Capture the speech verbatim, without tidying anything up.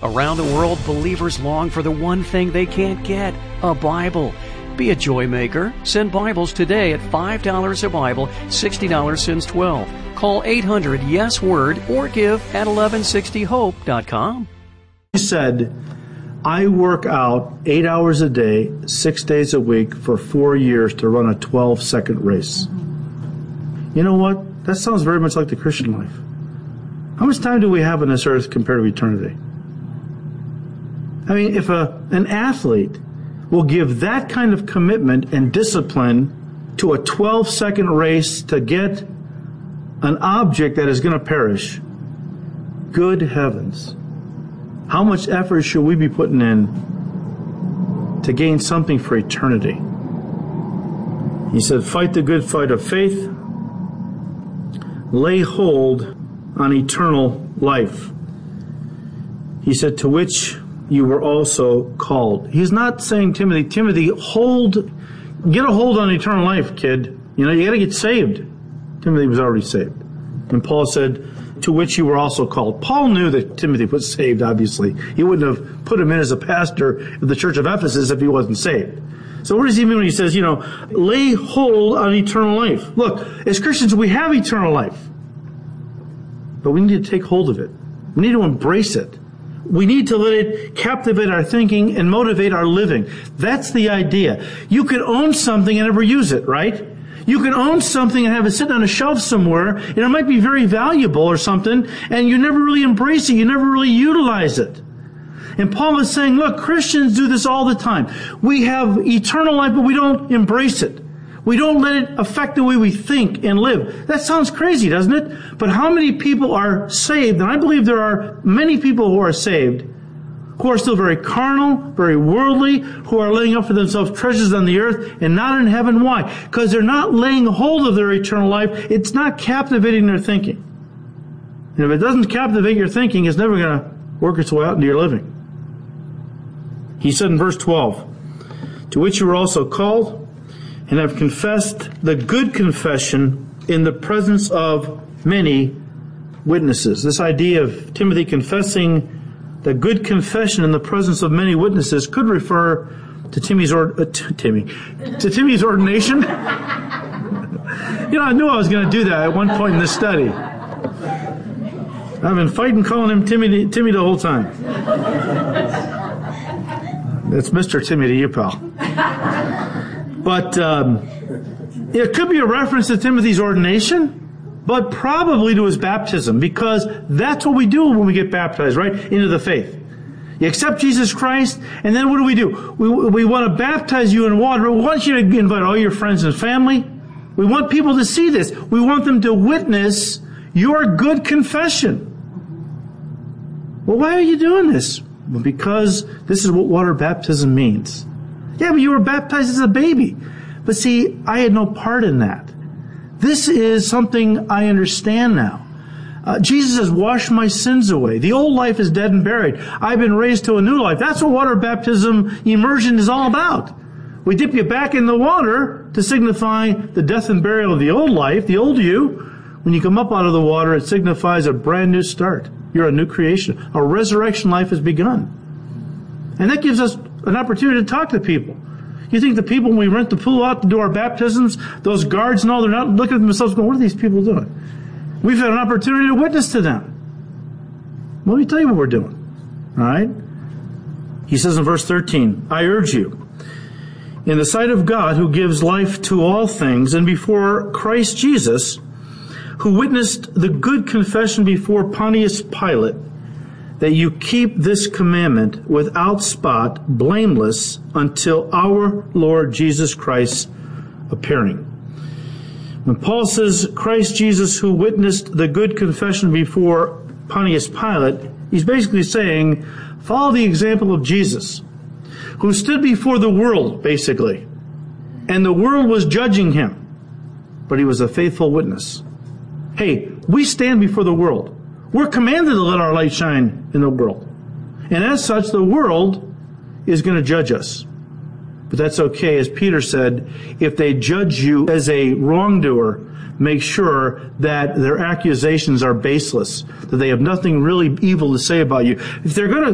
Around the world, believers long for the one thing they can't get, a Bible. Be a joy maker. Send Bibles today at five dollars a Bible, sixty dollars since twelve. Call eight hundred yes word or give at eleven sixty hope dot com. He said, I work out eight hours a day, six days a week for four years to run a twelve-second race. You know what? That sounds very much like the Christian life. How much time do we have on this earth compared to eternity? I mean, if a, an athlete will give that kind of commitment and discipline to a twelve-second race to get an object that is going to perish, good heavens, how much effort should we be putting in to gain something for eternity? He said, fight the good fight of faith, lay hold on eternal life. He said, to which you were also called. He's not saying, Timothy, Timothy, hold, get a hold on eternal life, kid. You know, you got to get saved. Timothy was already saved. And Paul said, to which you were also called. Paul knew that Timothy was saved, obviously. He wouldn't have put him in as a pastor of the church of Ephesus if he wasn't saved. So what does he mean when he says, you know, lay hold on eternal life? Look, as Christians, we have eternal life. But we need to take hold of it. We need to embrace it. We need to let it captivate our thinking and motivate our living. That's the idea. You could own something and never use it, right? You can own something and have it sitting on a shelf somewhere, and it might be very valuable or something, and you never really embrace it. You never really utilize it. And Paul is saying, look, Christians do this all the time. We have eternal life, but we don't embrace it. We don't let it affect the way we think and live. That sounds crazy, doesn't it? But how many people are saved? And I believe there are many people who are saved who are still very carnal, very worldly, who are laying up for themselves treasures on the earth and not in heaven. Why? Because they're not laying hold of their eternal life. It's not captivating their thinking. And if it doesn't captivate your thinking, it's never going to work its way out into your living. He said in verse twelve, to which you were also called, and have confessed the good confession in the presence of many witnesses. This idea of Timothy confessing the good confession in the presence of many witnesses could refer to Timmy's or uh, t- Timmy to Timmy's ordination. You know, I knew I was going to do that at one point in this study. I've been fighting calling him Timmy Timmy the whole time. That's Mister Timmy to you, pal. But um, it could be a reference to Timothy's ordination, but probably to his baptism, because that's what we do when we get baptized, right? Into the faith. You accept Jesus Christ, and then what do we do? We, we want to baptize you in water. We want you to invite all your friends and family. We want people to see this. We want them to witness your good confession. Well, why are you doing this? Well, because this is what water baptism means. Yeah, but you were baptized as a baby. But see, I had no part in that. This is something I understand now. Uh, Jesus has washed my sins away. The old life is dead and buried. I've been raised to a new life. That's what water baptism immersion is all about. We dip you back in the water to signify the death and burial of the old life, the old you. When you come up out of the water, it signifies a brand new start. You're a new creation. A resurrection life has begun. And that gives us an opportunity to talk to people. You think the people, when we rent the pool out to do our baptisms, those guards and all, they're not looking at themselves going, what are these people doing? We've had an opportunity to witness to them. Well, let me tell you what we're doing. All right? He says in verse thirteen, I urge you, in the sight of God who gives life to all things, and before Christ Jesus, who witnessed the good confession before Pontius Pilate, that you keep this commandment without spot, blameless, until our Lord Jesus Christ appearing. When Paul says Christ Jesus who witnessed the good confession before Pontius Pilate, he's basically saying, follow the example of Jesus, who stood before the world, basically, and the world was judging him, but he was a faithful witness. Hey, we stand before the world. We're commanded to let our light shine in the world. And as such, the world is going to judge us. But that's okay. As Peter said, if they judge you as a wrongdoer, make sure that their accusations are baseless, that they have nothing really evil to say about you. If they're going to